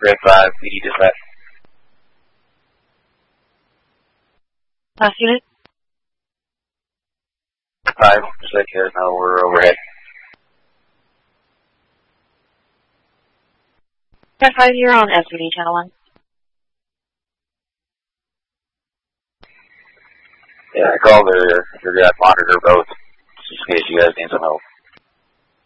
Red 5, PD dispatch. Last unit? 5, just let you guys know we're overhead. Red 5, you're on SVD channel 1. Yeah, I called earlier. You're going to monitor both, just in case you guys need some help.